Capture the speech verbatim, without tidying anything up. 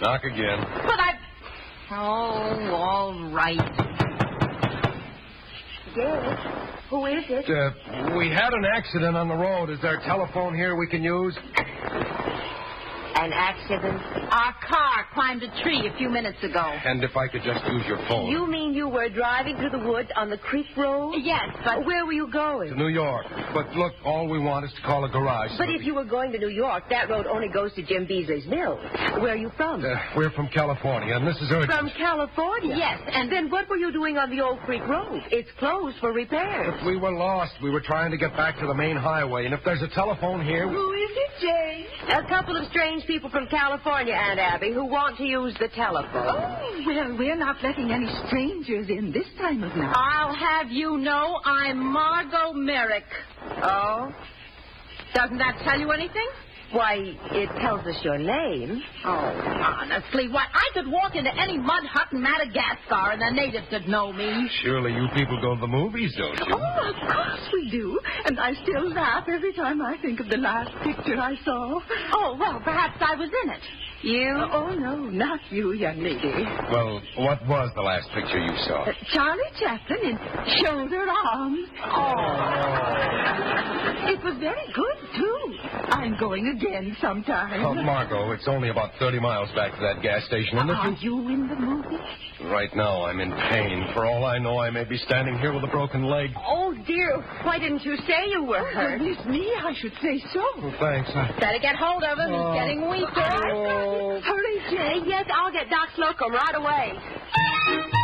Knock again. But I... Oh, all right. Yes. Who is it? Uh, we had an accident on the road. Is there a telephone here we can use? An accident? Our car climbed a tree a few minutes ago. And if I could just use your phone. You mean you were driving through the woods on the creek road? Yes, but... Where were you going? To New York. But look, all we want is to call a garage. But if you were going to New York, that road only goes to Jim Beasley's mill. Where are you from? Uh, we're from California, and this is urgent. From California? Yes, and... Then what were you doing on the old creek road? It's closed for repairs. But we were lost. We were trying to get back to the main highway, and if there's a telephone here... We... Who is it, Jane? A couple of strange people from California, Aunt Abby, who want to use the telephone. Oh, well, we're not letting any strangers in this time of night. I'll have you know I'm Margot Merrick. Oh? Doesn't that tell you anything? Why, it tells us your name. Oh, honestly, what? I could walk into any mud hut in Madagascar and the natives would know me. Surely you people go to the movies, don't you? Oh, of course we do. And I still laugh every time I think of the last picture I saw. Oh, well, perhaps I was in it. You? Oh, no, not you, young lady. Well, what was the last picture you saw? Uh, Charlie Chaplin in Shoulder Arms. Oh. It was very good, too. I'm going again sometime. Oh, Margot, it's only about thirty miles back to that gas station, and if Are you... you in the movie? Right now, I'm in pain. For all I know, I may be standing here with a broken leg. Oh, dear. Why didn't you say you were hurt? Well, it's me, I should say so. Well, thanks. I... Better get hold of him. Oh. He's getting weaker. Oh. Hurry, Jane. Yes, I'll get Doc Slocum right away.